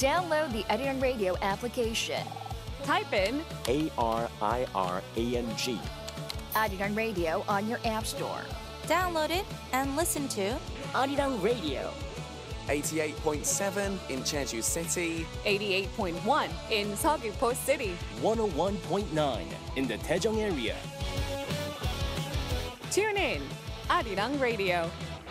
Download the Arirang Radio application. Type in ARIRANG. Arirang Radio on your app store. Download it and listen to Arirang Radio. 88.7 in Jeju City, 88.1 in Seogwipo City, 101.9 in the Daejeong area. Tune in, Arirang Radio.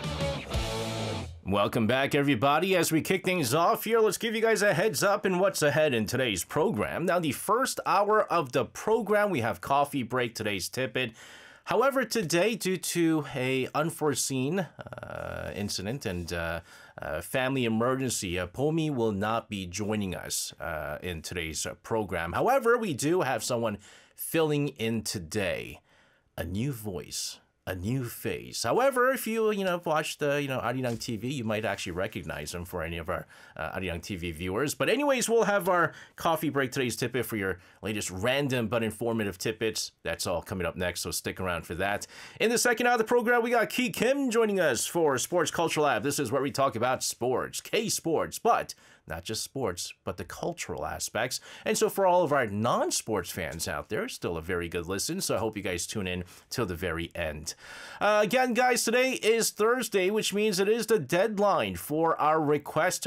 Welcome back, everybody. As we kick things off here, let's give you guys a heads up in what's ahead in today's program. Now, the first hour of the program, we have Coffee Break, today's Tippet. However, today, due to a unforeseen incident and family emergency, Pomi will not be joining us in today's program. However, we do have someone filling in today. A new voice. A new face. However, if you watch the Arirang TV, you might actually recognize him for any of our Arirang TV viewers. But anyways, we'll have our Coffee Break, today's Tippet, for your latest random but informative tidbits. That's all coming up next, so stick around for that. In the second hour of the program, we got Ki Kim joining us for Sports Culture Lab. This is where we talk about sports, K-sports, but not just sports, but the cultural aspects. And so for all of our non-sports fans out there, still a very good listen. So I hope you guys tune in till the very end. Again, guys, today is Thursday, which means it is the deadline for our request.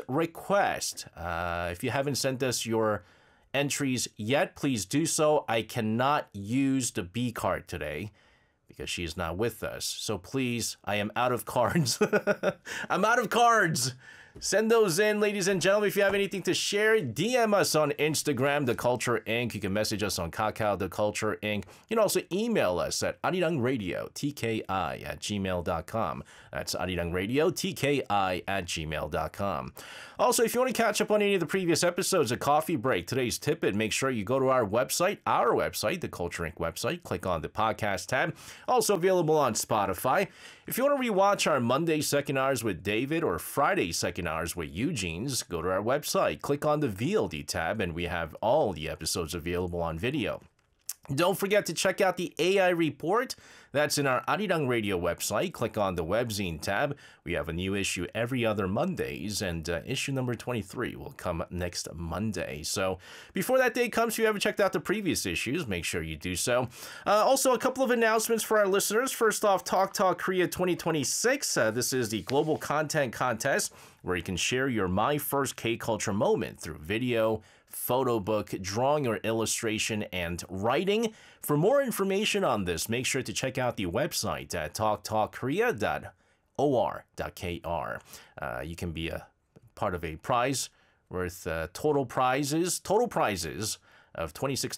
If you haven't sent us your entries yet, please do so. I cannot use the B card today because she is not with us. So please, I am out of cards. I'm out of cards. Send those in, ladies and gentlemen. If you have anything to share, DM us on Instagram, The Culture Inc. You can message us on Kakao, The Culture Inc. You can also email us at arirangradio, tki@gmail.com. That's arirangradio, tki@gmail.com. Also, if you want to catch up on any of the previous episodes of Coffee Break, today's Tippet, make sure you go to our website, The Culture Inc. website. Click on the podcast tab. Also available on Spotify. If you want to rewatch our Monday second hours with David or Friday second hours with Eugene's, go to our website, click on the VLD tab, and we have all the episodes available on video. Don't forget to check out the AI report. That's in our Arirang Radio website. Click on the webzine tab. We have a new issue every other Mondays, and issue number 23 will come next Monday. So before that day comes, if you haven't checked out the previous issues, make sure you do so. Also, a couple of announcements for our listeners. First off, Talk Korea 2026. This is the global content contest where you can share your My First K-Culture moment through video, photo book, drawing or illustration, and writing. For more information on this, make sure to check out the website at talktalkkorea.or.kr. You can be a part of a prize worth total prizes of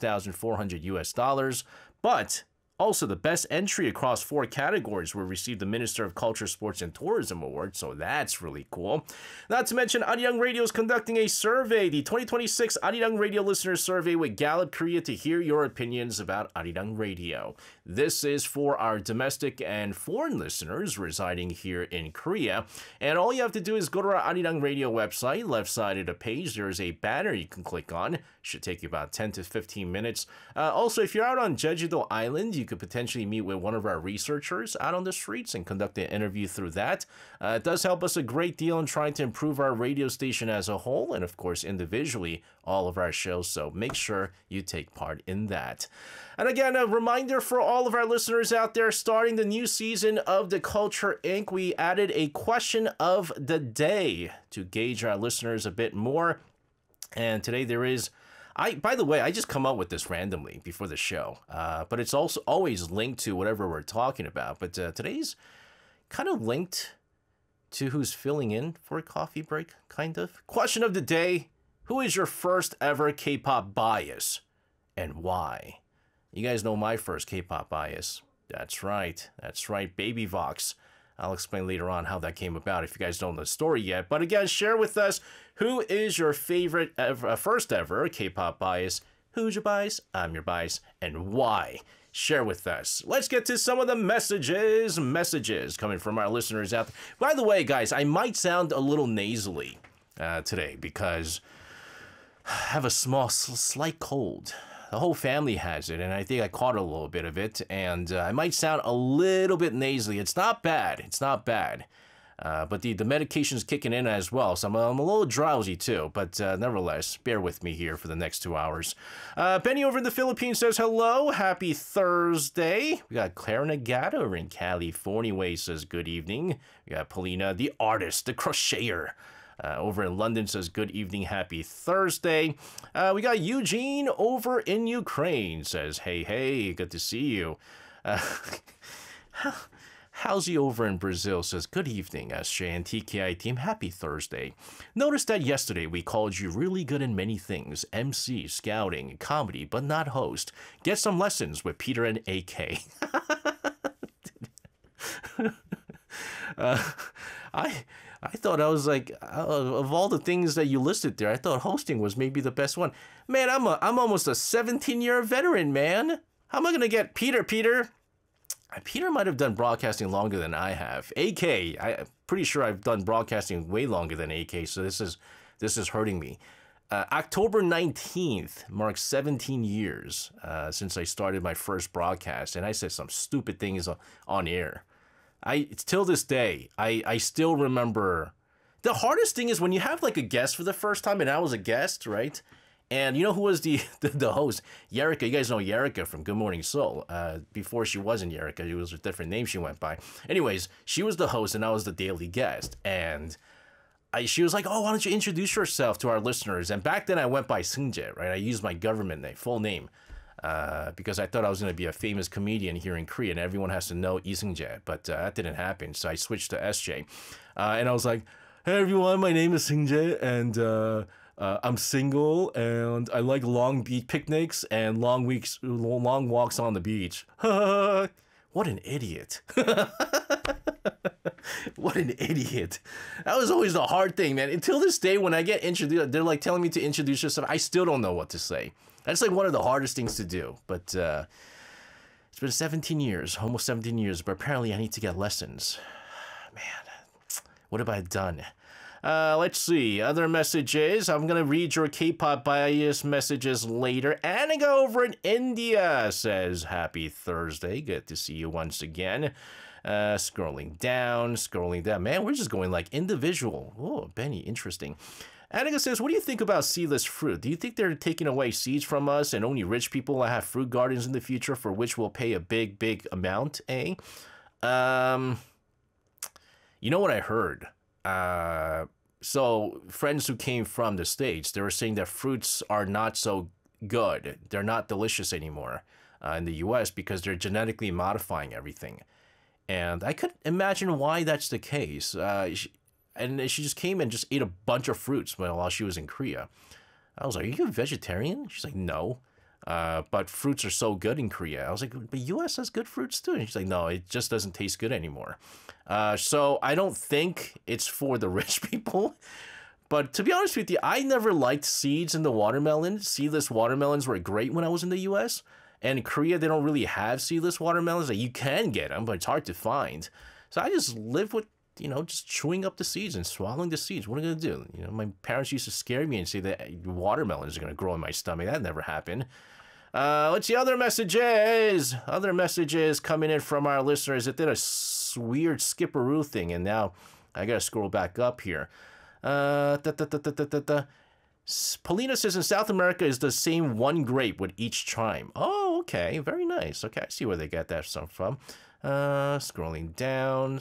$26,400, but also, the best entry across 4 categories will receive the Minister of Culture, Sports, and Tourism Award, so that's really cool. Not to mention, Arirang Radio is conducting a survey, the 2026 Arirang Radio Listeners Survey with Gallup Korea, to hear your opinions about Arirang Radio. This is for our domestic and foreign listeners residing here in Korea, and all you have to do is go to our Arirang Radio website. Left side of the page, there's a banner you can click on. Should take you about 10 to 15 minutes. Also, if you're out on Jeju-do Island, you could potentially meet with one of our researchers out on the streets and conduct an interview through that. It does help us a great deal in trying to improve our radio station as a whole, and of course individually all of our shows, so make sure you take part in that. And again, a reminder for all of our listeners out there, starting the new season of The Culture Inc., we added a question of the day to gauge our listeners a bit more. And today there is, by the way, I just come up with this randomly before the show, but it's also always linked to whatever we're talking about. But today's kind of linked to who's filling in for a coffee break, kind of. Question of the day: who is your first ever K-pop bias, and why? You guys know my first K-pop bias. That's right, Baby Vox. I'll explain later on how that came about if you guys don't know the story yet. But again, share with us, who is your favorite first ever K-pop bias? Who's your bias? I'm your bias. And why? Share with us. Let's get to some of the messages coming from our listeners out there. By the way, guys, I might sound a little nasally today because I have a slight cold. The whole family has it, and I think I caught a little bit of it, and I might sound a little bit nasally. It's not bad. But the medication's kicking in as well, so I'm a little drowsy too. But nevertheless, bear with me here for the next 2 hours. Benny over in the Philippines says hello. Happy Thursday. We got Clara Nagata over in California Way says good evening. We got Polina, the artist, the crocheter. Over in London says good evening, happy Thursday. We got Eugene over in Ukraine says hey, good to see you. How's he over in Brazil says good evening, SJ and TKI team, happy Thursday. Noticed that yesterday we called you really good in many things, MC, scouting, comedy, but not host. Get some lessons with Peter and AK. I thought, I was like, of all the things that you listed there, I thought hosting was maybe the best one. Man, I'm almost a 17-year veteran, man. How am I gonna get Peter? Peter might have done broadcasting longer than I have. AK, I'm pretty sure I've done broadcasting way longer than AK, so this is hurting me. October 19th marks 17 years since I started my first broadcast, and I said some stupid things on air. Till this day, I still remember. The hardest thing is when you have like a guest for the first time, and I was a guest, right? And you know who was the host? Yerika. You guys know Yerika from Good Morning Seoul. Before she wasn't Yerika, it was a different name she went by. Anyways, she was the host and I was the daily guest. And she was like, oh, why don't you introduce yourself to our listeners? And back then I went by Seungjae, right? I used my government name, full name, because I thought I was going to be a famous comedian here in Korea and everyone has to know Lee Seungjae. But that didn't happen. So I switched to SJ. And I was like, hey, everyone, my name is Seungjae and I'm single and I like long beach picnics and long walks on the beach. What an idiot. What an idiot. That was always the hard thing, man. Until this day, when I get introduced, they're like telling me to introduce yourself. I still don't know what to say. That's like one of the hardest things to do. But it's been 17 years, almost 17 years, but apparently I need to get lessons. Man, what have I done? Let's see. Other messages. I'm going to read your K-pop bias messages later. Annika over in India says, happy Thursday. Good to see you once again. Scrolling down. Man, we're just going like individual. Oh, Benny, interesting. Annika says, what do you think about seedless fruit? Do you think they're taking away seeds from us and only rich people will have fruit gardens in the future for which we'll pay a big, big amount, eh? You know what I heard? So friends who came from the States, they were saying that fruits are not so good. They're not delicious anymore in the US because they're genetically modifying everything. And I could imagine why that's the case. And she just came and just ate a bunch of fruits while she was in Korea. I was like, are you a vegetarian? She's like, no. But fruits are so good in Korea. I was like, but US has good fruits too. And she's like, no, it just doesn't taste good anymore. So I don't think it's for the rich people. But to be honest with you, I never liked seeds in the watermelon. Seedless watermelons were great when I was in the US. And in Korea, they don't really have seedless watermelons. Like, you can get them, but it's hard to find. So I just live with, just chewing up the seeds and swallowing the seeds. What am I going to do? My parents used to scare me and say that watermelons are going to grow in my stomach. That never happened. Let's see, other messages coming in from our listeners. It did a weird skipperoo thing, and now I got to scroll back up here. Polina says in South America is the same one grape with each chime. Oh, okay. Very nice. Okay, I see where they got that stuff from. Scrolling down.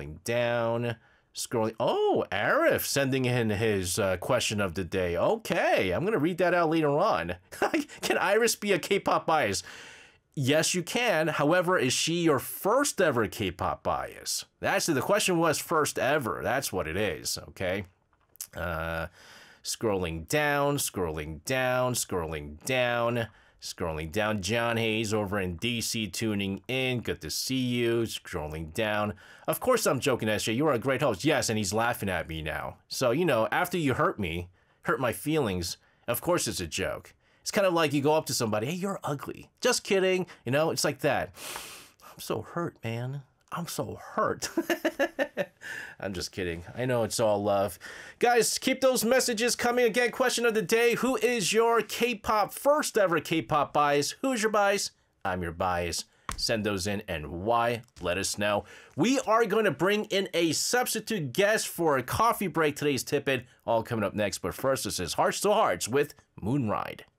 Oh, Arif sending in his question of the day. Okay, I'm going to read that out later on. Can Iris be a K-pop bias? Yes, you can. However, is she your first ever K-pop bias? Actually, the question was first ever. That's what it is, okay? Scrolling down. John Hayes over in DC tuning in. Good to see you. Scrolling down. Of course I'm joking, SJ. You are a great host. Yes, and he's laughing at me now. So, after you hurt my feelings, of course it's a joke. It's kind of like you go up to somebody, hey, you're ugly. Just kidding. It's like that. I'm so hurt, man. I'm so hurt. I'm just kidding. I know it's all love. Guys, keep those messages coming. Again, question of the day. Who is your K-pop, first ever K-pop bias? Who's your bias? I'm your bias. Send those in, and why? Let us know. We are going to bring in a substitute guest for a coffee break. Today's Tip It, all coming up next. But first, this is Hearts to Hearts with Moonride.